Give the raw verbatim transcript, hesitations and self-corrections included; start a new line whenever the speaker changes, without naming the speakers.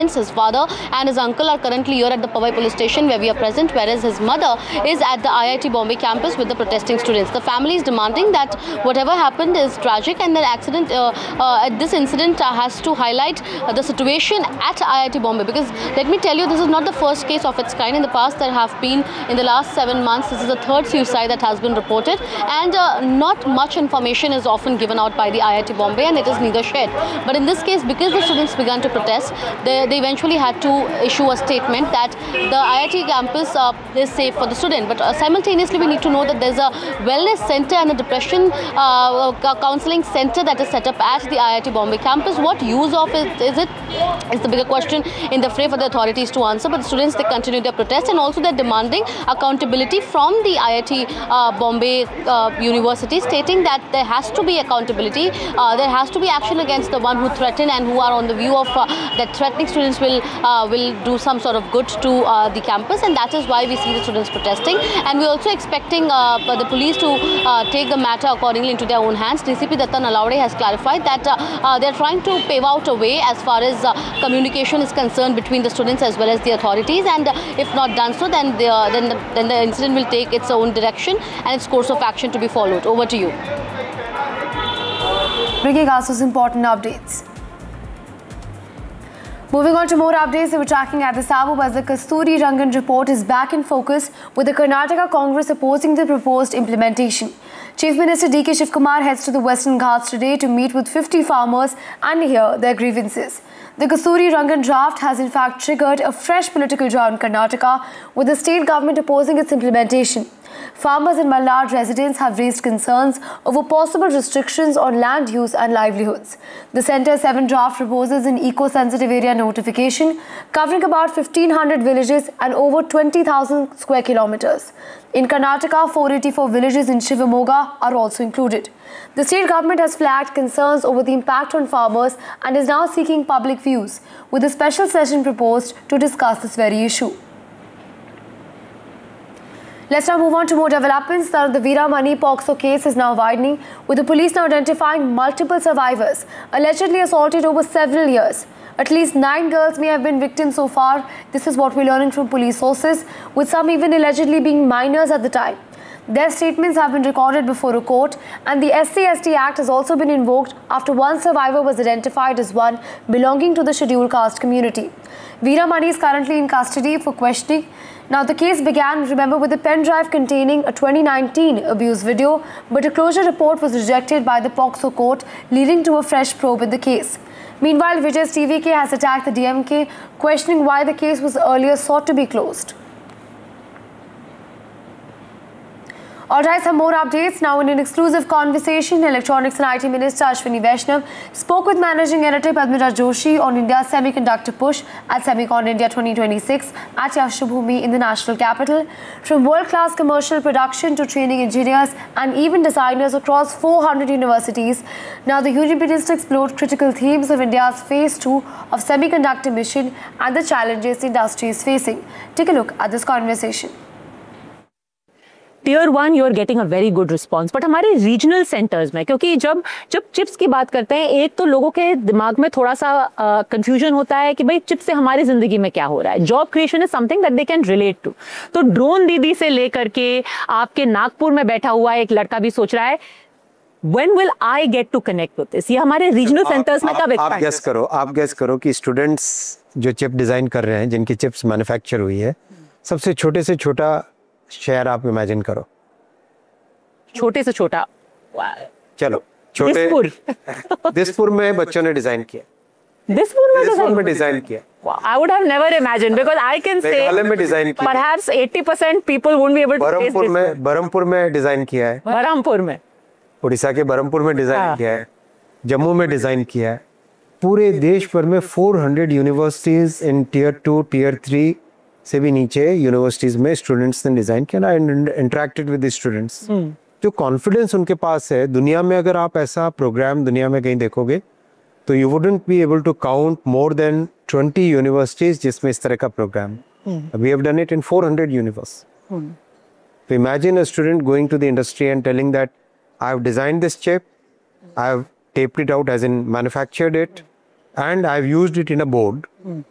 His father and his uncle are currently here at the Powai police station where we are present, whereas his mother is at the I I T Bombay campus with the protesting students. The family is demanding that whatever happened is tragic, and the accident, uh, uh, this incident uh, has to highlight uh, the situation at I I T Bombay, because let me tell you, this is not the first case of its kind. In the past there have been, in the last seven months, this is the third suicide that has been reported, and uh, not much information is often given out by the I I T Bombay, and it is neither shared. But in this case, because the students began to protest, they they eventually had to issue a statement that the I I T campus uh, is safe for the student. But uh, simultaneously, we need to know that there's a wellness center and a depression uh, counseling center that is set up at the I I T Bombay campus. What use of it is it is the bigger question in the fray for the authorities to answer. But the students, they continue their protest, and also they're demanding accountability from the I I T uh, Bombay uh, University, stating that there has to be accountability. Uh, there has to be action against the one who threaten and who are on the view of uh, that threatening students will uh, will do some sort of good to uh, the campus, and that is why we see the students protesting. And we're also expecting uh, the police to uh, take the matter accordingly into their own hands. D C P Datta Nalawade has clarified that uh, uh, they're trying to pave out a way as far as uh, communication is concerned between the students as well as the authorities, and uh, if not done so, then the, uh, then, the, then the incident will take its own direction and its course of action to be followed. Over to you.
Bringing us those important updates. Moving on to more updates, we're tracking at the Sabu as the Kasturi Rangan report is back in focus, with the Karnataka Congress opposing the proposed implementation. Chief Minister D K Shivkumar heads to the Western Ghats today to meet with fifty farmers and hear their grievances. The Kasturi Rangan draft has in fact triggered a fresh political draw in Karnataka, with the state government opposing its implementation. Farmers and Malnad residents have raised concerns over possible restrictions on land use and livelihoods. The Centre's seven draft proposes an eco-sensitive area notification covering about fifteen hundred villages and over twenty thousand square kilometers. In Karnataka, four hundred eighty-four villages in Shivamoga are also included. The state government has flagged concerns over the impact on farmers and is now seeking public views, with a special session proposed to discuss this very issue. Let's now move on to more developments. Now, the Veeramani POCSO case is now widening, with the police now identifying multiple survivors allegedly assaulted over several years. At least nine girls may have been victims so far. This is what we're learning from police sources, with some even allegedly being minors at the time. Their statements have been recorded before a court, and the S C S T Act has also been invoked after one survivor was identified as one belonging to the scheduled caste community. Veeramani is currently in custody for questioning. Now, the case began, remember, with a pen drive containing a twenty nineteen abuse video, but a closure report was rejected by the POCSO court, leading to a fresh probe in the case. Meanwhile, Vijay's T V K has attacked the D M K, questioning why the case was earlier sought to be closed. Alright, some more updates. Now, in an exclusive conversation, Electronics and I T Minister Ashwini Vaishnav spoke with Managing Editor Padmira Joshi on India's semiconductor push at Semicon India twenty twenty-six at Yashobhoomi in the national capital. From world-class commercial production to training engineers and even designers across four hundred universities, now the Union Minister explored critical themes of India's phase two of semiconductor mission and the challenges the industry is facing. Take a look at this conversation.
Tier one you are getting a very good response, but हमारे regional centres में, क्योंकि जब जब chips की बात करते हैं, एक तो लोगों के दिमाग में थोड़ा सा कंफ्यूजन uh, होता है कि भाई चिप से हमारी जिंदगी में क्या हो रहा है. Job creation is something that they can relate to. तो ड्रोन दीदी से लेकर के आपके नागपुर में बैठा हुआ एक लड़का भी सोच रहा है When will I get to connect with this? ये हमारे रीजनल सेंटर्स में कब
आप गेस करो आप गेस करो कि स्टूडेंट्स जो चिप डिजाइन कर रहे हैं, जिनकी चिप्स मैन्युफैक्चर हुई है, सबसे छोटे से छोटा शहर आप इमेजिन करो.
छोटे से छोटा,
चलो छोटे दिसपुर दिसपुर में बच्चों ने डिजाइन किया.
दिसपुर में
दिसपुर में डिजाइन किया.
I would have never imagined, because I can say
में डिजाइन किया.
Perhaps eighty percent people won't be able to.
Barhampur में बरहमपुर में डिजाइन किया है.
बरहमपुर में,
उड़ीसा के बरहमपुर में डिजाइन किया है. जम्मू में डिजाइन किया है. पूरे देश भर में four hundred universities in tier two tier three से भी नीचे यूनिवर्सिटीज में स्टूडेंट्स ने डिजाइन किया. And interacted with the students. जो कॉन्फिडेंस उनके पास है, दुनिया में अगर आप ऐसा प्रोग्राम दुनिया में कहीं देखोगे तो you wouldn't be able to count more than twenty universities जिसमें इस तरह का programme. We have done it in four hundred universities. तो imagine a student going to the industry and telling that I have designed this chip, I have taped it out as in manufactured it, and I've used it in a board